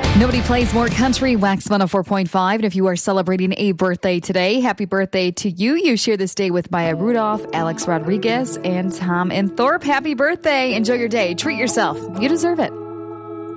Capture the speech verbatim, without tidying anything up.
Nobody plays more country. Wax one oh four point five. And if you are celebrating a birthday today, happy birthday to you. You share this day with Maya Rudolph, Alex Rodriguez, and Tom and Thorpe. Happy birthday. Enjoy your day. Treat yourself. You deserve it.